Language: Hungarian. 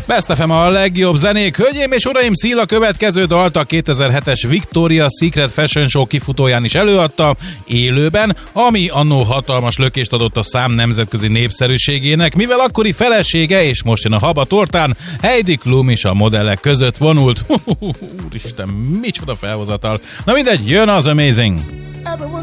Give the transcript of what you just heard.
Best FM a legjobb zenék. Hölgyeim és uraim, Seal a következő dalt a 2007-es Victoria's Secret Fashion Show kifutóján is előadta, élőben, ami annó hatalmas lökést adott a szám nemzetközi népszerűségének, mivel akkori felesége, és most jön a haba tortán, Heidi Klum is a modellek között vonult. Úristen, micsoda felhozatal. Na mindegy, jön az Amazing. Everyone